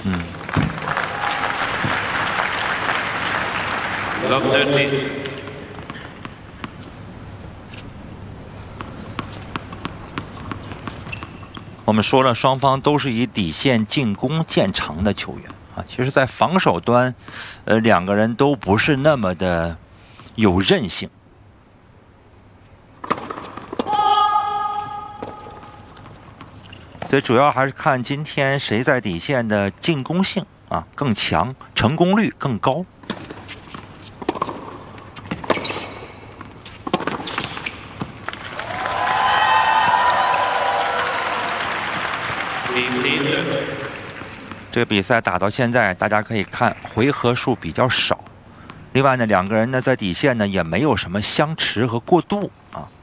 Love 30. 我们说了，双方都是以底线进攻见长的球员啊。其实，在防守端，两个人都不是那么的有韧性。所以主要还是看今天谁在底线的进攻性啊更强，成功率更高。这个比赛打到现在，大家可以看回合数比较少。另外呢，两个人呢在底线呢也没有什么相持和过渡啊。